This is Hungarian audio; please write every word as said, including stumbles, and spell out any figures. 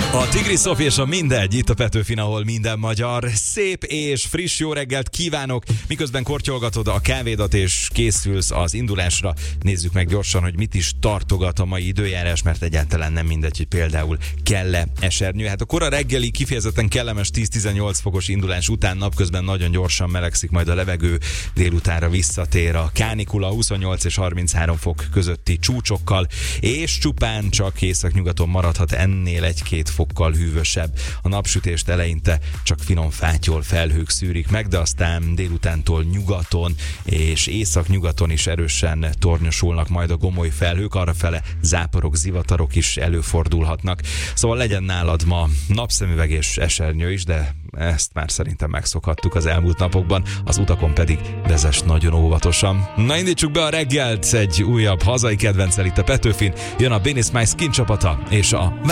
A Tigris Sofi és a Mindegy, itt a Petőfin, ahol minden magyar. Szép és friss jó reggelt kívánok, miközben kortyolgatod a kávédat és készülsz az indulásra. Nézzük meg gyorsan, hogy mit is tartogat a mai időjárás, mert egyáltalán nem mindegy, hogy például kell-e esernyő. Hát a kora reggeli kifejezetten kellemes tíz-tizennyolc fokos indulás után napközben nagyon gyorsan melegszik majd a levegő, délutánra visszatér a kánikula huszonnyolc és harminchárom fok közötti csúcsokkal, és csupán csak északnyugaton maradhat ennél egy-két fokkal hűvösebb. A napsütést eleinte csak finom fátyol felhők szűrik meg, de aztán délutántól nyugaton és északnyugaton is erősen tornyosulnak majd a gomoly felhők, arrafele záporok, zivatarok is előfordulhatnak. Szóval legyen nálad ma napszemüveg és esernyő is, de ezt már szerintem megszokhattuk az elmúlt napokban, az utakon pedig vezess nagyon óvatosan. Na, indítsuk be a reggelt egy újabb hazai kedvenccel itt a Petőfin, jön a Benny Smiles Skin csapata és a